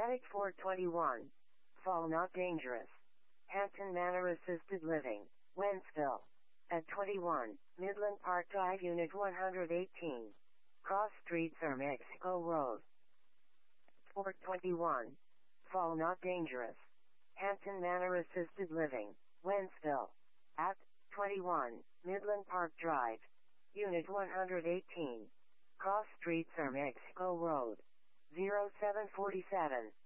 Medic 421. Fall not dangerous. Hampton Manor Assisted Living, Wentzville. At 21, Midland Park Drive Unit 118. Cross Street, Sir Mexico Road. 421. Fall not dangerous. Hampton Manor Assisted Living, Wentzville. At 21, Midland Park Drive, Unit 118. Cross Street, Sir Mexico Road. 0747.